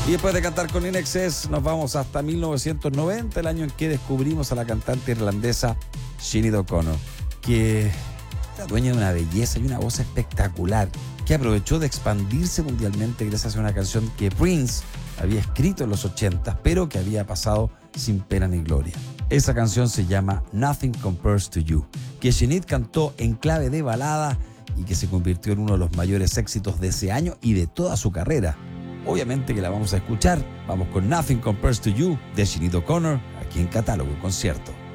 Y después de cantar con INXS, nos vamos hasta 1990, el año en que descubrimos a la cantante irlandesa Sinead O'Connor, que era dueña de una belleza y una voz espectacular, que aprovechó de expandirse mundialmente gracias a una canción que Prince había escrito en los 80, pero que había pasado sin pena ni gloria. Esa canción se llama Nothing Compares to You, que Sinead cantó en clave de balada y que se convirtió en uno de los mayores éxitos de ese año y de toda su carrera. Obviamente que la vamos a escuchar. Vamos con Nothing Compares to You de Sinead O'Connor, aquí en Catálogo Concierto.